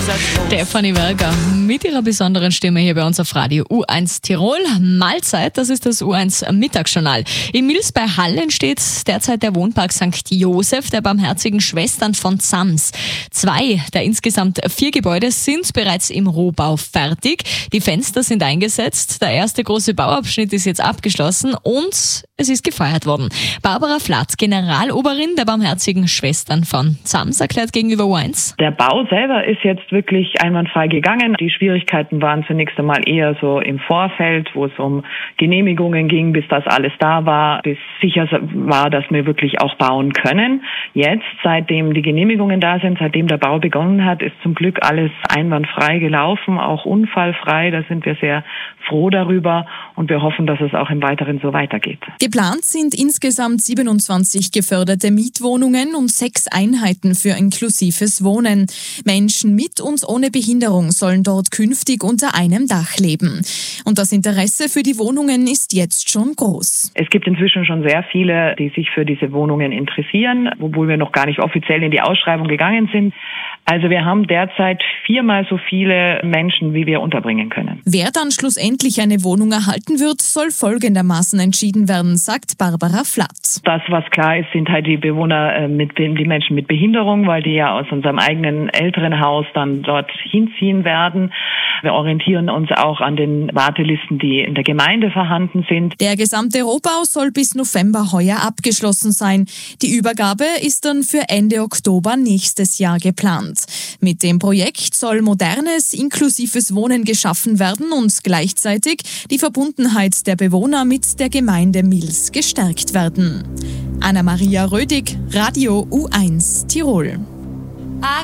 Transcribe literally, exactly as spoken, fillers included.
Stefanie Werger mit ihrer besonderen Stimme hier bei uns auf Radio U eins Tirol. Mahlzeit, das ist das U eins Mittagsjournal. In Mils bei Hallen steht derzeit der Wohnpark Sankt Josef der Barmherzigen Schwestern von Zams. Zwei der insgesamt vier Gebäude sind bereits im Rohbau fertig. Die Fenster sind eingesetzt, der erste große Bauabschnitt ist jetzt abgeschlossen und es ist gefeiert worden. Barbara Flatt, Generaloberin der Barmherzigen Schwestern von Zams, erklärt gegenüber U eins. Der Bau selber ist jetzt wirklich einwandfrei gegangen. Die Schwierigkeiten waren zunächst einmal eher so im Vorfeld, wo es um Genehmigungen ging, bis das alles da war, bis sicher war, dass wir wirklich auch bauen können. Jetzt, seitdem die Genehmigungen da sind, seitdem der Bau begonnen hat, ist zum Glück alles einwandfrei gelaufen, auch unfallfrei. Da sind wir sehr froh darüber und wir hoffen, dass es auch im Weiteren so weitergeht. Geplant sind insgesamt siebenundzwanzig geförderte Mietwohnungen und sechs Einheiten für inklusives Wohnen. Menschen mit und ohne Behinderung sollen dort künftig unter einem Dach leben. Und das Interesse für die Wohnungen ist jetzt schon groß. Es gibt inzwischen schon sehr viele, die sich für diese Wohnungen interessieren, obwohl wir noch gar nicht offiziell in die Ausschreibung gegangen sind. Also wir haben derzeit viermal so viele Menschen, wie wir unterbringen können. Wer dann schlussendlich eine Wohnung erhalten wird, soll folgendermaßen entschieden werden, sagt Barbara Flatt. Das, was klar ist, sind halt die Bewohner, mit die Menschen mit Behinderung, weil die ja aus unserem eigenen älteren Haus dann dort hinziehen werden. Wir orientieren uns auch an den Wartelisten, die in der Gemeinde vorhanden sind. Der gesamte Rohbau soll bis November heuer abgeschlossen sein. Die Übergabe ist dann für Ende Oktober nächstes Jahr geplant. Mit dem Projekt soll modernes, inklusives Wohnen geschaffen werden und gleichzeitig die Verbundenheit der Bewohner mit der Gemeinde Mils gestärkt werden. Anna-Maria Rödig, Radio U eins Tirol.